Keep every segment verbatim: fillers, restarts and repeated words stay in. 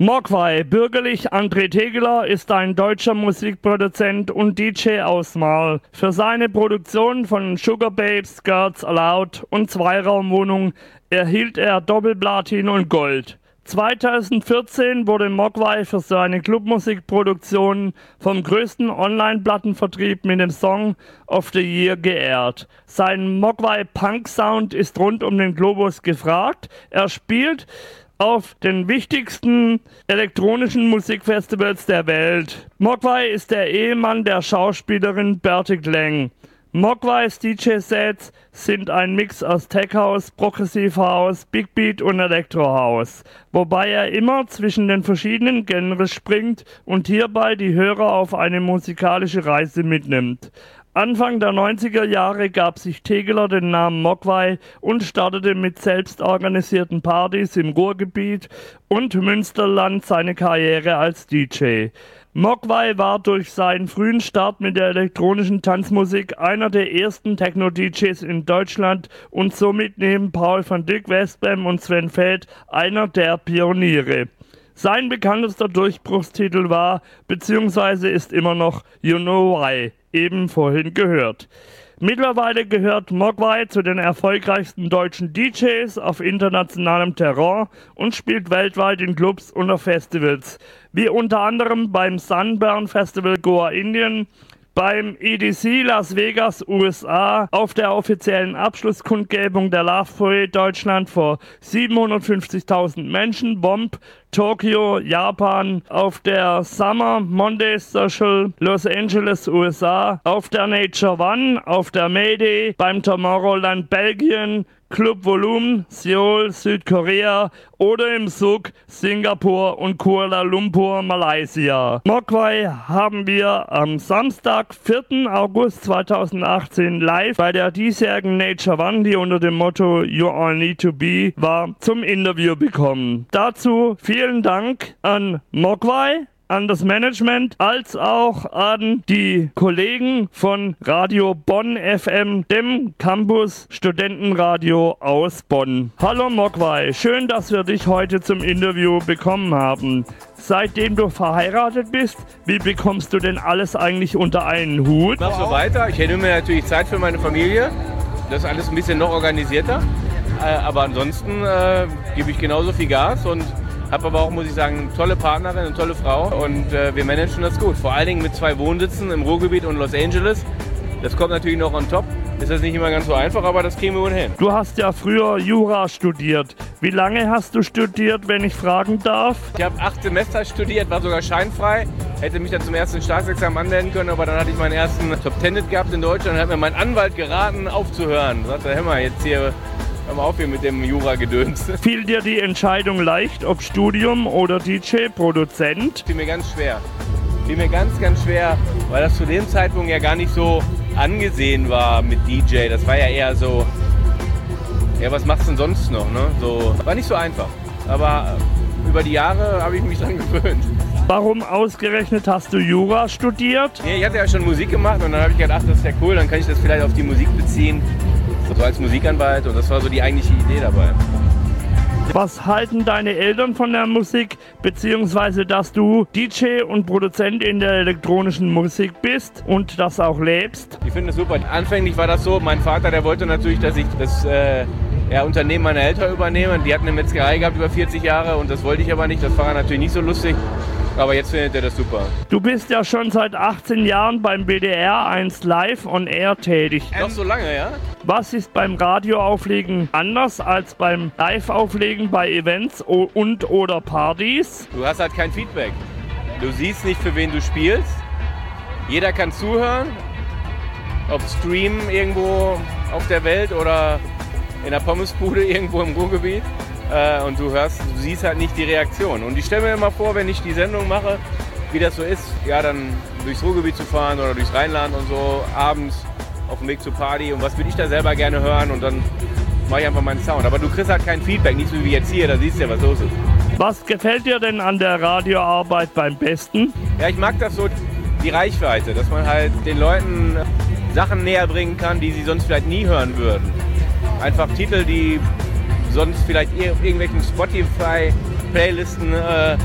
Mogwai, bürgerlich André Tegeler, ist ein deutscher Musikproduzent und D J aus Marl. Für seine Produktion von Sugar Babes, Girls Aloud und Zweiraumwohnung erhielt er Doppelplatin und Gold. zweitausendvierzehn wurde Mogwai für seine Clubmusikproduktion vom größten Online-Plattenvertrieb mit dem Song of the Year geehrt. Sein Mogwai-Punk-Sound ist rund um den Globus gefragt. Er spielt auf den wichtigsten elektronischen Musikfestivals der Welt. Mogwai ist der Ehemann der Schauspielerin Bertie Klang. Mogwais D J-Sets sind ein Mix aus Tech House, Progressive House, Big Beat und Electro House, wobei er immer zwischen den verschiedenen Genres springt und hierbei die Hörer auf eine musikalische Reise mitnimmt. Anfang der neunziger Jahre gab sich Tegeler den Namen Mogwai und startete mit selbstorganisierten Partys im Ruhrgebiet und Münsterland seine Karriere als D J. Mogwai war durch seinen frühen Start mit der elektronischen Tanzmusik einer der ersten Techno-D Js in Deutschland und somit neben Paul van Dyk, Westbam und Sven Väth einer der Pioniere. Sein bekanntester Durchbruchstitel war bzw. ist immer noch You Know Why, eben vorhin gehört. Mittlerweile gehört Mogwai zu den erfolgreichsten deutschen D Js auf internationalem Terrain und spielt weltweit in Clubs und auf Festivals, wie unter anderem beim Sunburn Festival Goa Indien, beim E D C Las Vegas U S A, auf der offiziellen Abschlusskundgebung der Love Parade Deutschland vor siebenhundertfünfzigtausend Menschen, Bomb, Tokio, Japan, auf der Summer Monday Social Los Angeles, U S A, auf der Nature One, auf der Mayday, beim Tomorrowland Belgien, Club Volume, Seoul, Südkorea oder im Suk, Singapur und Kuala Lumpur, Malaysia. Mogwai haben wir am Samstag, vierten August zweitausendachtzehn live bei der diesjährigen Nature One, die unter dem Motto You All Need to Be war, zum Interview bekommen. Dazu vielen Dank an Mogwai, an das Management, als auch an die Kollegen von Radio Bonn F M, dem Campus Studentenradio aus Bonn. Hallo Mogwai, schön, dass wir dich heute zum Interview bekommen haben. Seitdem du verheiratet bist, wie bekommst du denn alles eigentlich unter einen Hut? Ich mach so weiter, ich hätte mir natürlich Zeit für meine Familie, das ist alles ein bisschen noch organisierter, aber ansonsten äh, gebe ich genauso viel Gas und habe aber auch, muss ich sagen, eine tolle Partnerin, eine tolle Frau und äh, wir managen das gut. Vor allen Dingen mit zwei Wohnsitzen im Ruhrgebiet und Los Angeles. Das kommt natürlich noch on top. Ist das nicht immer ganz so einfach, aber das kriegen wir wohl hin. Du hast ja früher Jura studiert. Wie lange hast du studiert, wenn ich fragen darf? Ich habe acht Semester studiert, war sogar scheinfrei. Hätte mich dann zum ersten Staatsexamen anmelden können, aber dann hatte ich meinen ersten Top-Ten gehabt in Deutschland und hat mir mein Anwalt geraten, aufzuhören. Sagte, hör mal, jetzt hier... Hör mal auf hier mit dem Jura-Gedöns. Fiel dir die Entscheidung leicht, ob Studium oder D J-Produzent? Fiel mir ganz schwer. Fiel mir ganz, ganz schwer, weil das zu dem Zeitpunkt ja gar nicht so angesehen war mit D J. Das war ja eher so, ja, was machst du denn sonst noch? Ne? So, war nicht so einfach. Aber über die Jahre habe ich mich dran gewöhnt. Warum ausgerechnet hast du Jura studiert? Ja, ich hatte ja schon Musik gemacht und dann habe ich gedacht, das ist ja cool, dann kann ich das vielleicht auf die Musik beziehen. So als Musikanwalt und das war so die eigentliche Idee dabei. Was halten deine Eltern von der Musik, beziehungsweise dass du D J und Produzent in der elektronischen Musik bist und das auch lebst? Ich finde es super. Anfänglich war das so, mein Vater, der wollte natürlich, dass ich das äh, ja, Unternehmen meiner Eltern übernehme. Die hatten eine Metzgerei gehabt über vierzig Jahre und das wollte ich aber nicht. Das war natürlich nicht so lustig. Aber jetzt findet er das super. Du bist ja schon seit achtzehn Jahren beim B D R eins Live on Air tätig. Noch so lange, ja? Was ist beim Radioauflegen anders als beim Live-Auflegen bei Events und oder Partys? Du hast halt kein Feedback. Du siehst nicht, für wen du spielst. Jeder kann zuhören. Ob Stream irgendwo auf der Welt oder in der Pommesbude irgendwo im Ruhrgebiet. Und du hörst, du siehst halt nicht die Reaktion. Und ich stelle mir immer vor, wenn ich die Sendung mache, wie das so ist, ja, dann durchs Ruhrgebiet zu fahren oder durchs Rheinland und so, abends auf dem Weg zur Party und was würde ich da selber gerne hören und dann mache ich einfach meinen Sound. Aber du kriegst halt kein Feedback, nicht so wie jetzt hier, da siehst du ja, was los ist. Was gefällt dir denn an der Radioarbeit beim besten? Ja, ich mag das so, die Reichweite, dass man halt den Leuten Sachen näher bringen kann, die sie sonst vielleicht nie hören würden. Einfach Titel, die sonst vielleicht ir- irgendwelchen Spotify-Playlisten äh,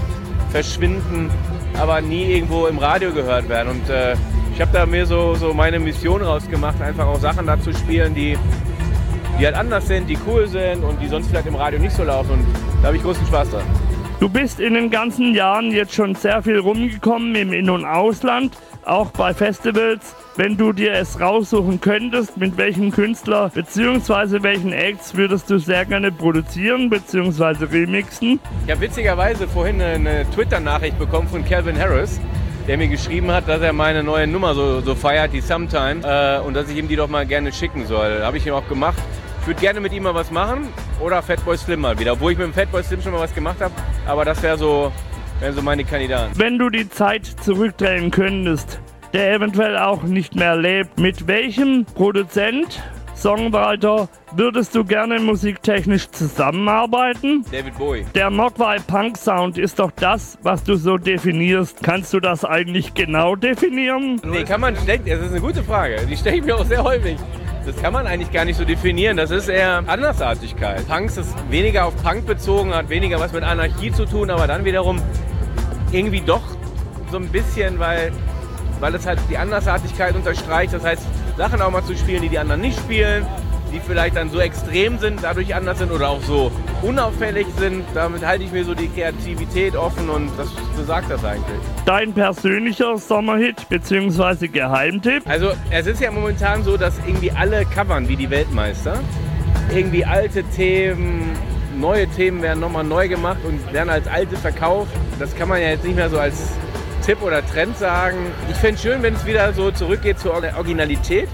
verschwinden, aber nie irgendwo im Radio gehört werden. Und äh, ich habe da mir so, so meine Mission rausgemacht, einfach auch Sachen da zu spielen, die, die halt anders sind, die cool sind und die sonst vielleicht im Radio nicht so laufen. Und da habe ich großen Spaß dran. Du bist in den ganzen Jahren jetzt schon sehr viel rumgekommen im In- und Ausland, auch bei Festivals. Wenn du dir es raussuchen könntest, mit welchem Künstler bzw. welchen Acts würdest du sehr gerne produzieren bzw. remixen? Ich habe witzigerweise vorhin eine Twitter-Nachricht bekommen von Calvin Harris, der mir geschrieben hat, dass er meine neue Nummer so, so feiert, die Sometime, äh, und dass ich ihm die doch mal gerne schicken soll. Habe ich ihm auch gemacht. Ich würde gerne mit ihm mal was machen oder Fatboy Slim mal wieder, obwohl ich mit dem Fatboy Slim schon mal was gemacht habe, aber das wäre so, wär so meine Kandidaten. Wenn du die Zeit zurückdrehen könntest, der eventuell auch nicht mehr lebt, mit welchem Produzent, Songwriter würdest du gerne musiktechnisch zusammenarbeiten? David Bowie. Der Mogwai Punk Sound ist doch das, was du so definierst. Kannst du das eigentlich genau definieren? Nee, kann man schlecht, das ist eine gute Frage, die stelle ich mir auch sehr häufig. Das kann man eigentlich gar nicht so definieren, das ist eher Andersartigkeit. Punks ist weniger auf Punk bezogen, hat weniger was mit Anarchie zu tun, aber dann wiederum irgendwie doch so ein bisschen, weil, weil es halt die Andersartigkeit unterstreicht. Das heißt, Sachen auch mal zu spielen, die die anderen nicht spielen, die vielleicht dann so extrem sind, dadurch anders sind oder auch so unauffällig sind. Damit halte ich mir so die Kreativität offen und das besagt das eigentlich. Dein persönlicher Sommerhit bzw. Geheimtipp? Also es ist ja momentan so, dass irgendwie alle covern wie die Weltmeister. Irgendwie alte Themen, neue Themen werden nochmal neu gemacht und werden als alte verkauft. Das kann man ja jetzt nicht mehr so als Tipp oder Trend sagen. Ich fände es schön, wenn es wieder so zurückgeht zur Originalität.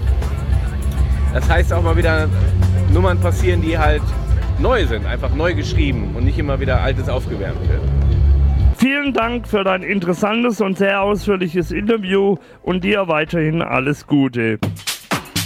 Das heißt auch mal wieder Nummern passieren, die halt neu sind, einfach neu geschrieben und nicht immer wieder Altes aufgewärmt wird. Vielen Dank für dein interessantes und sehr ausführliches Interview und dir weiterhin alles Gute.